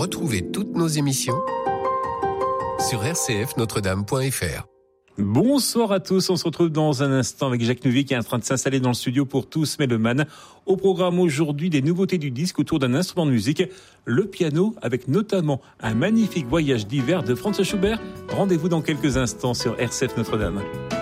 Retrouvez toutes nos émissions sur rcfnotredame.fr. Bonsoir à tous, on se retrouve dans un instant avec Jacques Nuvier qui est en train de s'installer dans le studio pour Tous Mélomanes. Au programme aujourd'hui, des nouveautés du disque autour d'un instrument de musique, le piano, avec notamment un magnifique voyage d'hiver de Franz Schubert. Rendez-vous dans quelques instants sur RCF Notre-Dame.